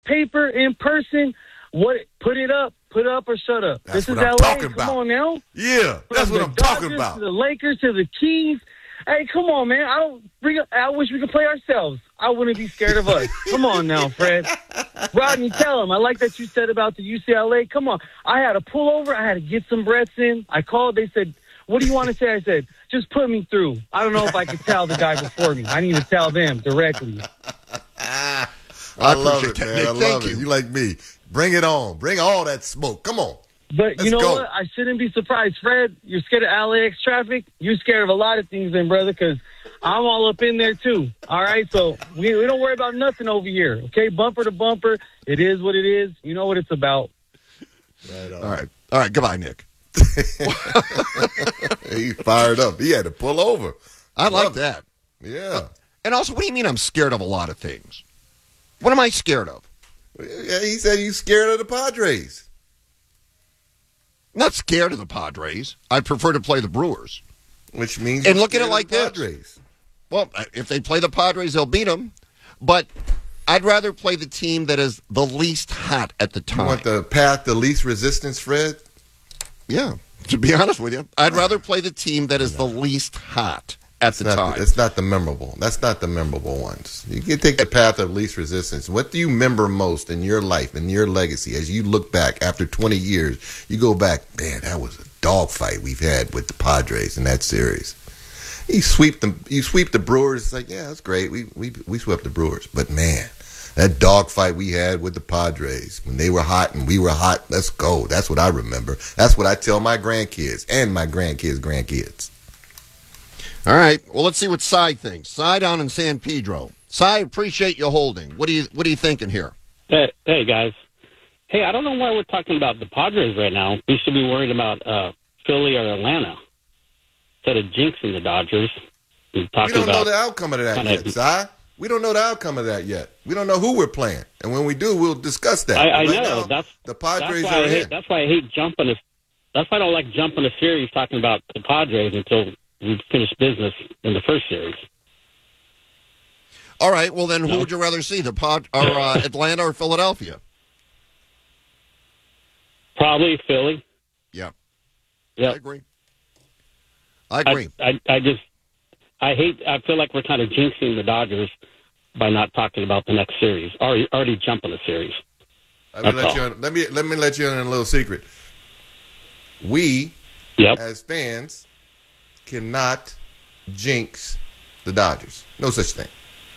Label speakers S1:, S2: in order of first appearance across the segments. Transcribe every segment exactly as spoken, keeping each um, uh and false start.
S1: paper, in person, what? Put it up. Put it up or shut up.
S2: That's
S1: this
S2: what
S1: is
S2: I'm
S1: L A.
S2: talking
S1: Come
S2: about.
S1: on now.
S2: Yeah, that's
S1: From
S2: what
S1: the
S2: I'm
S1: Dodgers
S2: talking about.
S1: To the Lakers to the Kings. Hey, come on, man. I don't bring up, I wish we could play ourselves. I wouldn't be scared of us. Come on now, Fred. Rodney, tell him. I like that you said about the U C L A. Come on. I had a pullover. I had to get some breaths in. I called. They said, what do you want to say? I said, just put me through. I don't know if I could tell the guy before me. I need to tell them directly.
S2: I,
S3: I
S2: love it,
S3: appreciate
S2: man.
S3: that, Nick.
S2: I love
S3: Thank
S2: it.
S3: you.
S2: You like me. Bring it on. Bring all that smoke. Come on.
S1: But
S2: Let's
S1: you know
S2: go.
S1: what? I shouldn't be surprised. Fred, you're scared of L A X traffic. You're scared of a lot of things then, brother, because I'm all up in there, too. All right? So we, we don't worry about nothing over here, okay? Bumper to bumper. It is what it is. You know what it's about.
S2: Right on.
S3: All right. All right. Goodbye, Nick.
S2: He fired up. He had to pull over.
S3: I like
S2: Love it.
S3: that.
S2: Yeah.
S3: And also, what do you mean I'm scared of a lot of things? What am I scared of?
S2: Yeah, he said he's scared of the Padres.
S3: I'm not scared of the Padres. I'd prefer to play the Brewers.
S2: Which means
S3: And
S2: you're
S3: look at it
S2: scared
S3: like
S2: of the
S3: this.
S2: Padres.
S3: Well, if they play the Padres, they'll beat them. But I'd rather play the team that is the least hot at the
S2: You
S3: time.
S2: want the path to least resistance, Fred?
S3: Yeah, to be honest with you. I'd rather play the team that is the least hot at the
S2: Not
S3: time.
S2: the, it's not the memorable. That's not the memorable ones. You can take the path of least resistance. What do you remember most in your life, in your legacy, as you look back after twenty years? You go back, man, that was a dogfight we've had with the Padres in that series. You sweep the you sweep the Brewers. It's like, yeah, that's great. We we we swept the Brewers, but man, that dogfight we had with the Padres when they were hot and we were hot. Let's go. That's what I remember. That's what I tell my grandkids and my grandkids' grandkids.
S3: All right. Well, let's see what Cy thinks. Cy down in San Pedro. Cy, appreciate you holding. What are you What are you thinking here?
S4: Hey, hey, guys. Hey, I don't know why we're talking about the Padres right now. We should be worried about uh, Philly or Atlanta instead of jinxing the Dodgers. We're
S2: We
S4: talking
S2: don't know
S4: about
S2: the outcome of that
S4: kinda-
S2: yet, Si. We don't know the outcome of that yet. We don't know who we're playing, and when we do, we'll discuss that.
S4: I, I
S2: Right
S4: know
S2: now,
S4: that's
S2: the Padres
S4: that's why
S2: are
S4: I hate,
S2: in.
S4: That's why I hate jumping. A, that's why I don't like jumping a series talking about the Padres until we finish business in the first series.
S3: All right. Well, then, who
S4: No.
S3: would you rather see, the Pod or uh, Atlanta or Philadelphia?
S4: Probably Philly.
S3: Yeah.
S4: Yeah,
S3: I agree. I agree.
S4: I, I, I just I hate. I feel like we're kind of jinxing the Dodgers by not talking about the next series. Already, already jumping the series.
S2: Let me
S4: That's
S2: let you.
S4: all.
S2: In, let me let me let you in on a little secret. We,
S4: Yep.
S2: as fans, cannot jinx the Dodgers. No such thing.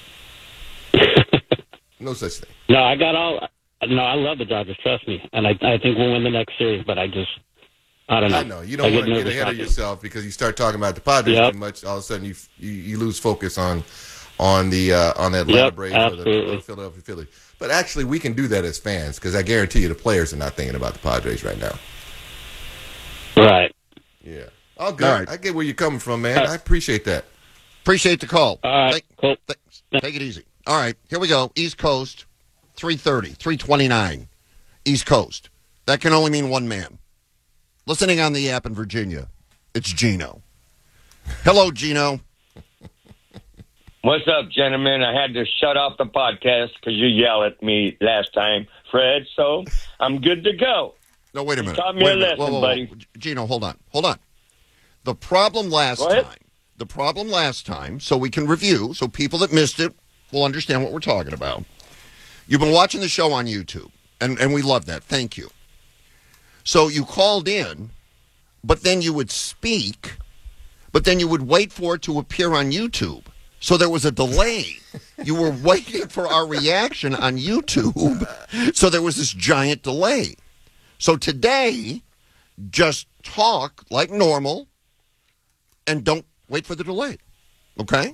S2: No such thing.
S4: No, I got all. No, I love the Dodgers. Trust me, and I, I think we'll win the next series. But I just, I don't know.
S2: I know you don't
S4: I
S2: want to get
S4: nervous
S2: ahead of
S4: talking.
S2: yourself because you start talking about the Padres
S4: Yep.
S2: too much. All of a sudden, you you, you lose focus on on the uh, on the Atlanta
S4: Yep,
S2: Braves or the, or
S4: absolutely.
S2: the Philadelphia Phillies. But actually, we can do that as fans because I guarantee you, the players are not thinking about the Padres right now.
S4: Right.
S2: Yeah, all good.
S3: All right.
S2: I get where you're coming from, man. I appreciate that.
S3: Appreciate the call.
S4: All right.
S3: Thank-
S4: Cool.
S3: thanks. Take it easy. All right, here we go. East Coast, three thirty, three twenty-nine. East Coast. That can only mean one man. Listening on the app in Virginia, it's Gino. Hello, Gino.
S5: What's up, gentlemen? I had to shut off the podcast because you yelled at me last time, Fred, so I'm good to go.
S3: No, wait a minute.
S5: taught me
S3: Wait
S5: a
S3: minute.
S5: lesson, buddy.
S3: Gino, hold on. Hold on. The problem last
S5: Go ahead.
S3: time, the problem last time, so we can review, so people that missed it will understand what we're talking about. You've been watching the show on YouTube, and, and we love that. Thank you. So you called in, but then you would speak, but then you would wait for it to appear on YouTube. So there was a delay. You were waiting for our reaction on YouTube, so there was this giant delay. So today, just talk like normal and don't wait for the delay. Okay?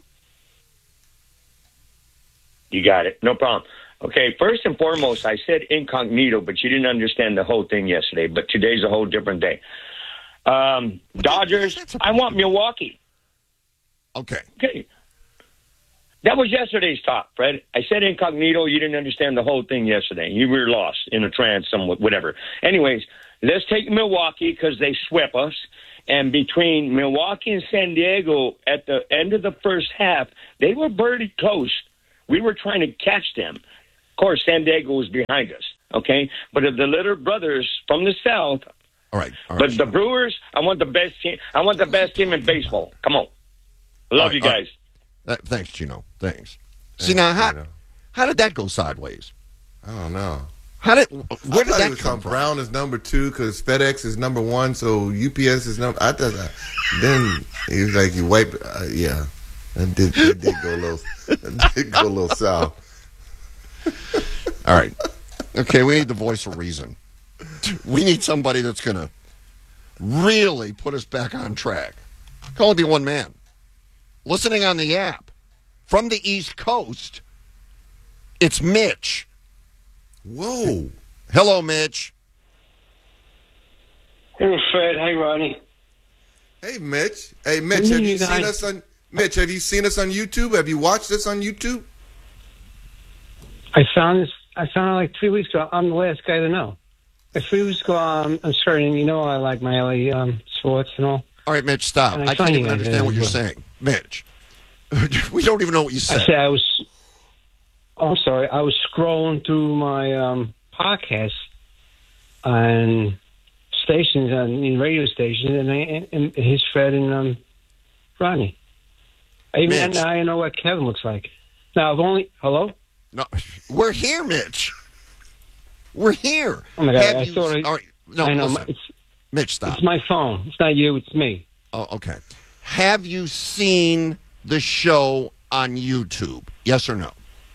S5: You got it. No problem. Okay, first and foremost, I said incognito, but you didn't understand the whole thing yesterday. But today's a whole different day. Um, Dodgers, I want Milwaukee.
S3: Okay.
S5: Okay. That was yesterday's talk, Fred. I said incognito. You didn't understand the whole thing yesterday. You were lost in a trance, somewhat, whatever. Anyways, let's take Milwaukee because they swept us. And between Milwaukee and San Diego, at the end of the first half, they were birdie close. We were trying to catch them. course, San Diego was behind us. Okay, but if the little brothers from the South,
S3: All right. All
S5: but
S3: right.
S5: the Brewers, I want the best team. I want the best team in baseball. Come on, love
S3: All right,
S5: you
S3: all
S5: guys.
S3: right. Uh, thanks, Gino. Thanks. See, now, how,
S2: Gino.
S3: how did that go sideways?
S2: I don't know.
S3: How did,
S2: I
S3: where did
S2: thought it
S3: that
S2: was
S3: come
S2: some
S3: from?
S2: Brown is number two because FedEx is number one, so U P S is number. I thought that. Then he was like, "You wipe." Uh, yeah, it did, it did go a little. It did go a little south.
S3: All right. Okay, we need the voice of reason. We need somebody that's going to really put us back on track. Can only be one man. Listening on the app from the East Coast, it's Mitch.
S2: Whoa.
S3: Hello, Mitch.
S6: Hey, Fred. Hey, Ronnie.
S2: Hey, Mitch. Hey, Mitch.
S6: Good
S2: Have
S6: evening,
S2: you seen
S6: guys.
S2: us on? Mitch, have you seen us on YouTube? Have you watched us on YouTube?
S6: I found this. I found it like three weeks ago. I'm the last guy to know. Like three weeks ago, um, I'm certain. You know, I like my L A um, sports and all.
S3: All right, Mitch, stop.
S6: And I
S3: I
S6: saw
S3: can't
S6: you
S3: even
S6: guys
S3: understand
S6: there
S3: what you're
S6: as well.
S3: saying. Mitch, we don't even know what you
S6: I
S3: said.
S6: said I was. Oh, I'm sorry. I was scrolling through my um, podcast on stations on the radio stations, and, I, and his Fred and um, Ronnie. I even
S3: Mitch.
S6: now I know what Kevin looks like. Now I've only hello.
S3: No, we're here, Mitch. We're here.
S6: Oh my God!
S3: Have
S6: I
S3: you-
S6: thought I,
S3: all right, no,
S6: I know
S3: listen.
S6: my, it's
S3: Mitch, stop.
S6: it's my phone. It's not you. It's me.
S3: Oh, okay. Have you seen the show on YouTube? Yes or no?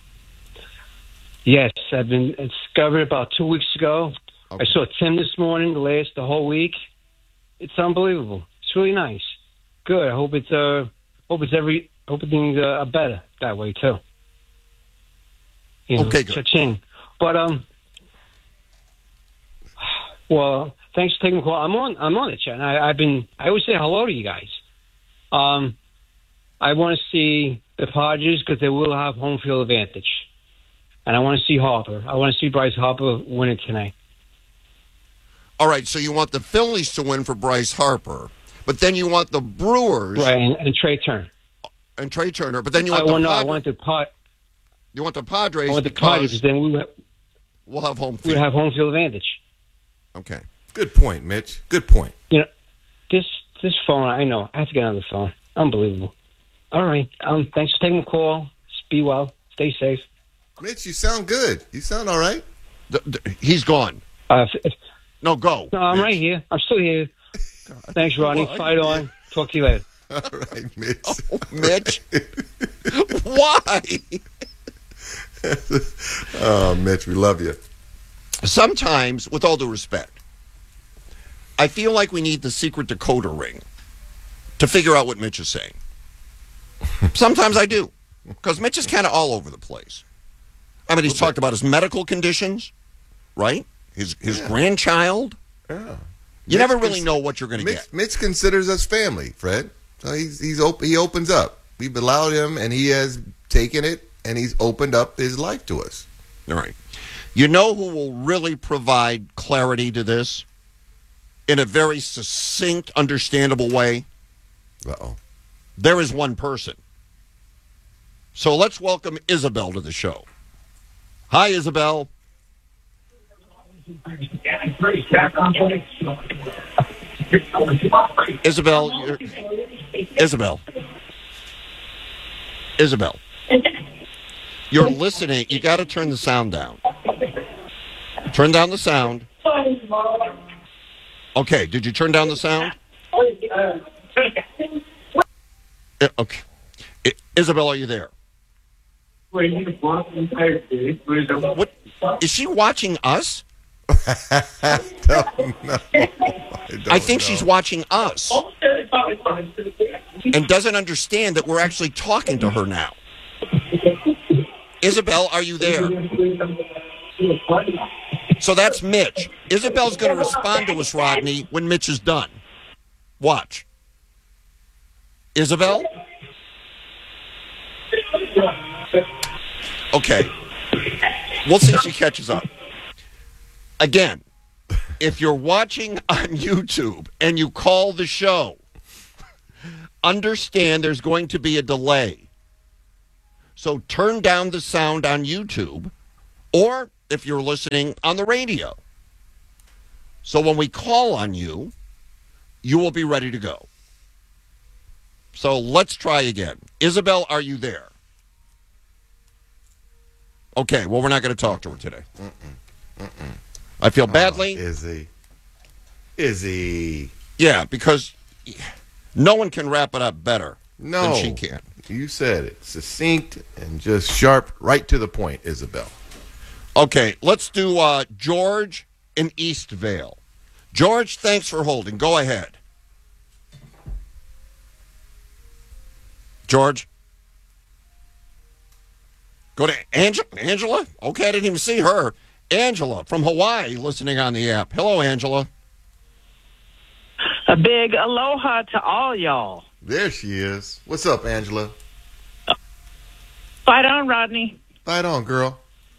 S6: Yes, I've been I discovered about two weeks ago.
S3: Okay.
S6: I saw Tim this morning. The last the whole week. It's unbelievable. It's really nice. Good. I hope it's uh hope it's every hope everything's uh, better that way too. You know,
S3: Okay, good.
S6: Cha-ching. But um, well, thanks for taking the call. I'm on I'm on the chat. And I, I've been I always say hello to you guys. Um, I want to see the Padres because they will have home field advantage. And I want to see Harper. I want to see Bryce Harper win it tonight.
S3: All right, so you want the Phillies to win for Bryce Harper, but then you want the Brewers
S6: Right, and, and Trey Turner.
S3: and Trey Turner, but then you
S6: I
S3: want the
S6: want, no, I
S3: Padres,
S6: want the Pod,
S3: you want the Padres
S6: I want the
S3: because
S6: Padres because then we would,
S3: we'll have home
S6: we would
S3: field.
S6: have home field advantage.
S3: Okay.
S2: Good point, Mitch. Good point.
S6: You know, this this phone, I know. I have to get on the phone. Unbelievable. All right. Um, thanks for taking the call. Be well. Stay safe.
S2: Mitch, you sound good. You sound all right.
S3: The- the- he's gone.
S6: Uh, if, if,
S3: No, go.
S6: no, I'm
S3: Mitch.
S6: right here. I'm still here. Thanks, Ronnie.
S2: Well,
S6: Fight on. Talk to you later.
S2: All right, Mitch.
S3: Mitch. Why?
S2: Oh, Mitch, we love you.
S3: Sometimes, with all due respect, I feel like we need the secret decoder ring to figure out what Mitch is saying. Sometimes I do, because Mitch is kind of all over the place. I mean, he's talked about his medical conditions, right? His his
S2: Yeah.
S3: grandchild.
S2: Yeah.
S3: You
S2: Mitch
S3: never really
S2: cons-
S3: know what you're going to
S2: Mitch,
S3: get.
S2: Mitch considers us family, Fred. So he's he's op- he opens up. We've allowed him, and he has taken it, and he's opened up his life to us.
S3: All right. You know who will really provide clarity to this in a very succinct, understandable way?
S2: Uh-oh.
S3: There is one person. So let's welcome Isabel to the show. Hi, Isabel. Isabel, you're, Isabel. Isabel. You're listening. You got to turn the sound down. Turn down the sound. Okay, did you turn down the sound? Uh, Okay. I- Isabel, are you there? What is she watching us?
S2: Don't know. I,
S3: I think she's watching us and doesn't understand that we're actually talking to her now. Isabel, are you there? So that's Mitch. Isabel's going to respond to us, Rodney, when Mitch is done. Watch. Isabel? Okay. We'll see if she catches up. Again, if you're watching on YouTube and you call the show, understand there's going to be a delay. So turn down the sound on YouTube or if you're listening on the radio. So when we call on you, you will be ready to go. So let's try again. Isabel, are you there? Okay, well, we're not going to talk to her today.
S2: Mm-mm. Mm-mm.
S3: I feel badly.
S2: Oh, Izzy. Izzy.
S3: Yeah, because no one can wrap it up better
S2: No.
S3: than she can.
S2: You said it. Succinct and just sharp, right to the point, Isabel.
S3: Okay, let's do uh, George in Eastvale. George, thanks for holding. Go ahead. George? Go to Angela. Angela? Okay, I didn't even see her. Angela from Hawaii listening on the app. Hello, Angela.
S7: A big aloha to all y'all.
S2: There she is. What's up, Angela?
S7: Fight on, Rodney.
S2: Fight on, girl.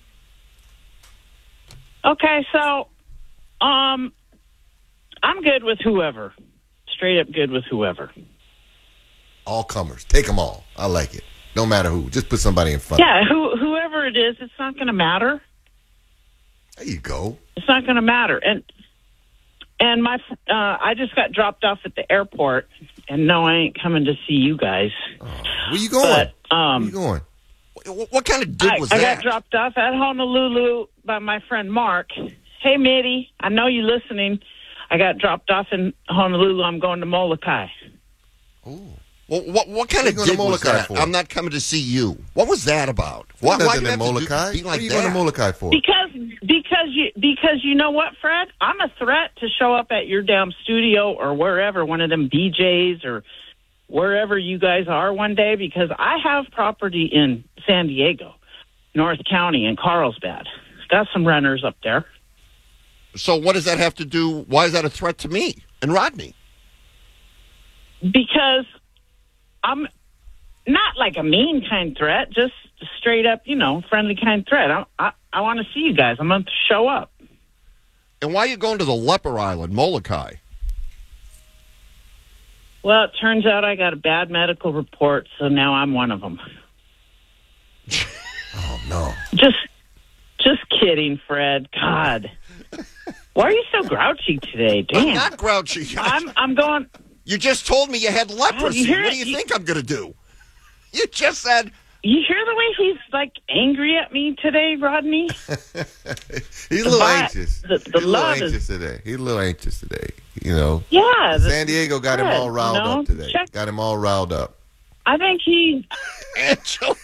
S7: Okay, so um, I'm good with whoever. Straight up good with whoever.
S2: All comers. Take them all. I like it. No matter who. Just put somebody in front
S7: Yeah, who, whoever it is, it's not going to matter.
S2: There you go.
S7: It's not going to matter. And and my uh, I just got dropped off at the airport, and no, I ain't coming to see you guys.
S2: Oh, where you going?
S7: But, um,
S2: where you going?
S3: What, what kind of dig
S7: I,
S3: was
S7: I
S3: that?
S7: got dropped off at Honolulu by my friend Mark. Hey, Mitty, I know you listening. I got dropped off in Honolulu. I'm going to Molokai.
S2: Oh.
S3: Well, what what kind
S2: What
S3: of
S2: are you
S3: dig
S2: going to
S3: was
S2: Molokai
S3: that?
S2: for?
S3: I'm not coming to see you. What was that about? Why, why
S2: Nothing
S3: do you
S2: in
S3: have to
S2: Molokai.
S3: do, be like
S2: what are you
S3: that?
S2: going to Molokai for?
S7: Because because you because you know what, Fred? I'm a threat to show up at your damn studio or wherever, one of them D Js or wherever you guys are one day, because I have property in San Diego, North County, and Carlsbad. Got some renters up there.
S3: So what does that have to do? Why is that a threat to me and Rodney?
S7: Because I'm not like a mean kind threat, just straight up, you know, friendly kind threat. I I, I want to see you guys. I'm going to show up.
S3: And why are you going to the leper island, Molokai?
S7: Well, it turns out I got a bad medical report, so now I'm one of them.
S2: Oh, no.
S7: Just, just kidding, Fred. God, why are you so grouchy today?
S3: I'm
S7: Damn.
S3: not grouchy.
S7: I'm, I'm going.
S3: You just told me you had leprosy.
S7: you hear
S3: what
S7: it?
S3: do you
S7: You-
S3: think I'm going to do? You just said...
S7: You hear the way he's like angry at me today, Rodney?
S2: He's a little
S7: vi-
S2: anxious.
S7: the- the
S2: He's a little
S7: love is-
S2: anxious today. He's a little anxious today. You know,
S7: Yeah. the-
S2: San Diego got him
S7: Fred,
S2: all riled
S7: you know,
S2: up today.
S7: check-
S2: Got him all riled up.
S7: I think he.
S3: Angela.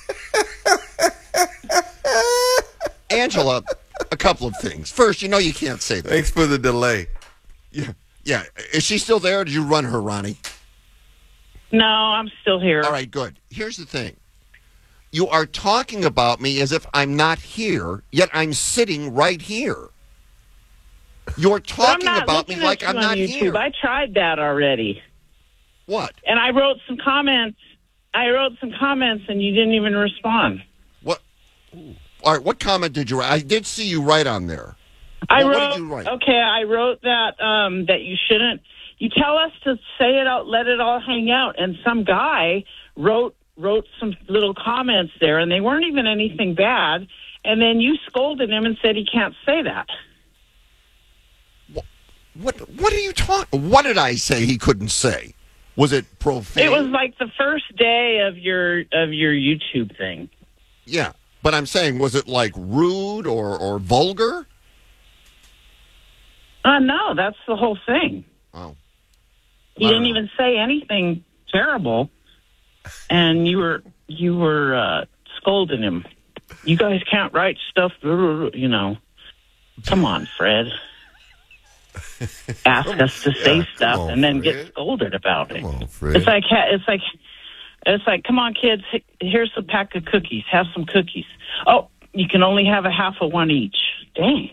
S3: Angela, a couple of things. First, you know you can't say that.
S2: Thanks for the delay.
S3: Yeah. Yeah. Is she still there or did you run her, Ronnie?
S7: No, I'm still here.
S3: All right, good. Here's the thing. You are talking about me as if I'm not here, yet I'm sitting right here. You're
S7: But I'm
S3: talking
S7: not
S3: about me
S7: looking
S3: like
S7: at
S3: I'm
S7: you
S3: not
S7: on YouTube.
S3: here.
S7: I tried that already.
S3: What?
S7: And I wrote some comments. I wrote some comments, and you didn't even respond.
S3: What? All right, what comment did you write? I did see you write on there.
S7: I
S3: What- what
S7: wrote.
S3: did you write?
S7: Okay, I wrote that um, that you shouldn't. You tell us to say it out, let it all hang out, and some guy wrote wrote some little comments there, and they weren't even anything bad. And then you scolded him and said he can't say that.
S3: What? What are you talking? What did I say he couldn't say? Was it profane?
S7: It was like the first day of your of your YouTube thing.
S3: Yeah, but I'm saying, was it like rude or or vulgar?
S7: Uh, no, that's the whole thing.
S3: Oh.
S7: He
S3: I don't
S7: didn't
S3: know.
S7: even say anything terrible, and you were you were uh, scolding him. You guys can't write stuff, you know. Come on, Fred. Ask us to say
S2: Yeah, come
S7: stuff
S2: on,
S7: and then
S2: Fred.
S7: get scolded about it.
S2: Come on, Fred.
S7: It's like it's like it's like, come on, kids. Here's a pack of cookies. Have some cookies. Oh, you can only have a half of one each. Dang.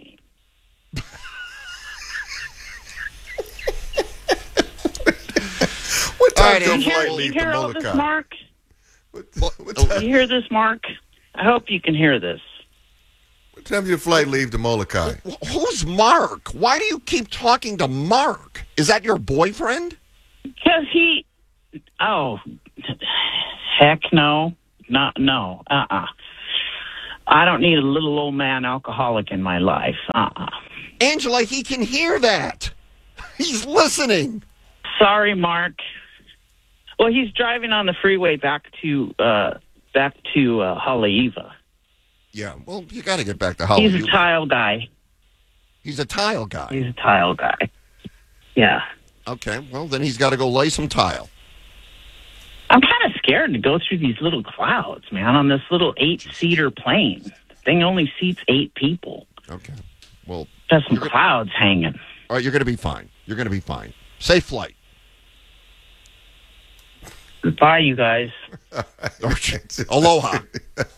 S2: What
S3: All
S2: time
S3: right,
S2: does
S7: You
S3: Angela,
S7: hear,
S2: flight
S7: you
S2: leave to
S7: hear all this,
S2: Molokai?
S7: Mark?
S2: What,
S3: What-
S2: what time,
S7: You hear this, Mark? I hope you can hear this.
S2: what time does your flight leave to Molokai?
S3: Wh- Who's Mark? Why do you keep talking to Mark? Is that your boyfriend?
S7: Because he, oh, heck no, not no, uh-uh. I don't need a little old man alcoholic in my life. Uh-uh.
S3: Angela, he can hear that. He's listening.
S7: Sorry, Mark. Well, he's driving on the freeway back to uh, back to uh, Haleiwa.
S3: Yeah, well, you got to get back to Haleiwa.
S7: He's a tile guy.
S3: He's a tile guy.
S7: He's a tile guy. Yeah.
S3: Okay, well, then he's got to go lay some tile.
S7: I'm kind of scared to go through these little clouds, man, on this little eight-seater plane. The thing only seats eight people.
S3: Okay, well...
S7: Got some clouds hanging.
S3: All right, you're going to be fine. You're going to be fine. Safe flight.
S7: Goodbye, you guys.
S3: Aloha.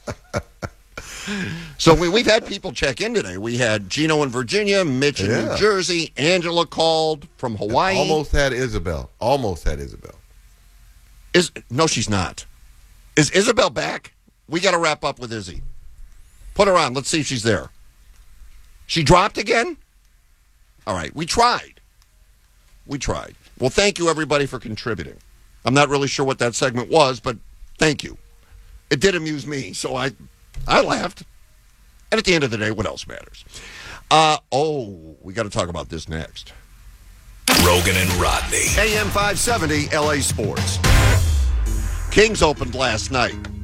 S3: So we, we've had people check in today. We had Gino in Virginia, Mitch in
S2: Yeah.
S3: New Jersey, Angela called from Hawaii.
S2: Almost had Isabel. Almost had Isabel.
S3: Is no, she's not. Is Isabel back? We got to wrap up with Izzy. Put her on. Let's see if she's there. She dropped again? All right, we tried. We tried. Well, thank you, everybody, for contributing. I'm not really sure what that segment was, but thank you. It did amuse me, so I I laughed. And at the end of the day, what else matters? Uh, oh, we got to talk about this next.
S8: Rogan and Rodney.
S3: A M five seventy, L A Sports. Kings opened last night.